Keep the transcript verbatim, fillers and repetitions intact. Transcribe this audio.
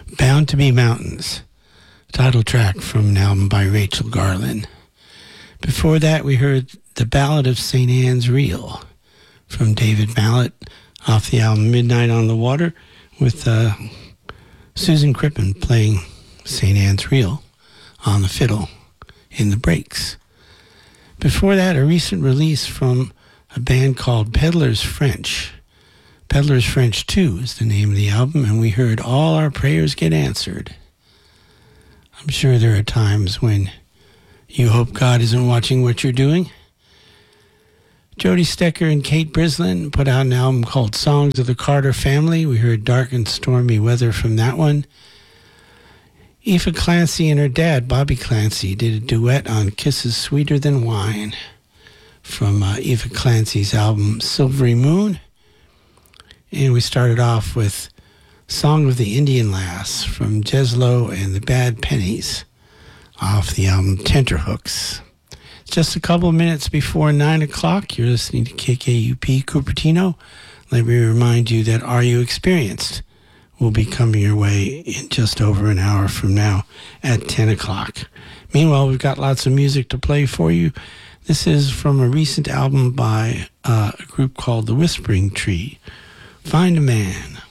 Bound to Be Mountains, title track from an album by Rachel Garland. Before that, we heard The Ballad of Saint Anne's Reel from David Mallet off the album Midnight on the Water, with uh, Susan Crippen playing Saint Anne's Reel on the fiddle in the breaks. Before that, a recent release from a band called Peddler's French. Peddler's French two is the name of the album, and we heard All Our Prayers Get Answered. I'm sure there are times when you hope God isn't watching what you're doing. Jody Stecker and Kate Brislin put out an album called Songs of the Carter Family. We heard Dark and Stormy Weather from that one. Aoife Clancy and her dad, Bobby Clancy, did a duet on Kisses Sweeter Than Wine from uh, Aoife Clancy's album Silvery Moon. And we started off with Song of the Indian Lass from Jeslo and the Bad Pennies off the album Tenterhooks. It's just a couple of minutes before nine o'clock. You're listening to K K U P Cupertino. Let me remind you that Are You Experienced will be coming your way in just over an hour from now at ten o'clock. Meanwhile, we've got lots of music to play for you. This is from a recent album by uh, a group called The Whispering Tree. Find a Man.